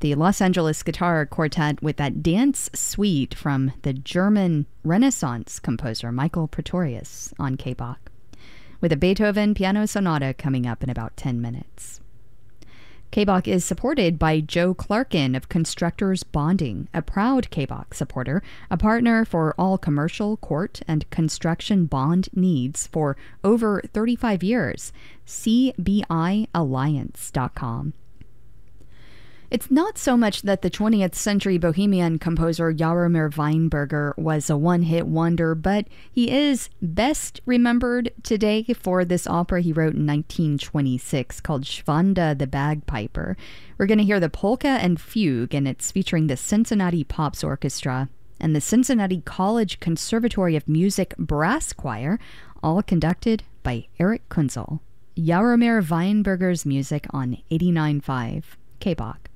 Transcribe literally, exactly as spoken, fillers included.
the Los Angeles Guitar Quartet with that dance suite from the German Renaissance composer Michael Pretorius on K B O C, with a Beethoven piano sonata coming up in about ten minutes. K B O C is supported by Joe Clarkin of Constructors Bonding, a proud K B O C supporter, a partner for all commercial, court, and construction bond needs for over thirty-five years. C B I alliance dot com. It's not so much that the twentieth century Bohemian composer Jaromir Weinberger was a one-hit wonder, but he is best remembered today for this opera he wrote in nineteen twenty-six called Schwanda the Bagpiper. We're going to hear the polka and fugue, and it's featuring the Cincinnati Pops Orchestra and the Cincinnati College Conservatory of Music Brass Choir, all conducted by Eric Kunzel. Jaromir Weinberger's music on eighty-nine point five K B O C.